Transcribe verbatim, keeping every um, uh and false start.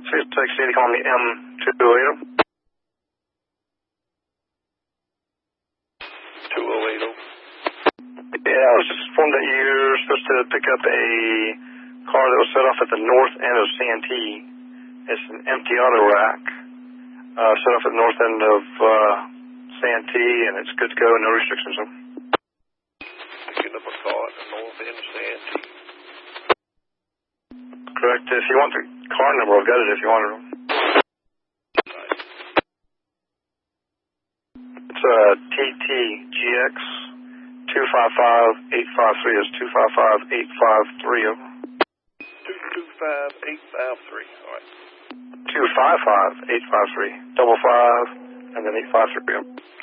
six six eight, call me M two eight zero. two oh eight oh. Yeah, I was just informed that you're supposed to pick up a car that was set off at the north end of Santee. It's an empty auto rack, uh, set off at the north end of uh, Santee, and it's good to go, no restrictions. So. Picking up a car at the north end of Santee. Correct. If you want the car number, I've got it if you want it. Right. It's uh, T T G X two five five eight five three. It's two five five eight five three. two two five eight five three. All right. two five five eight five three. Double five, and then eight five three.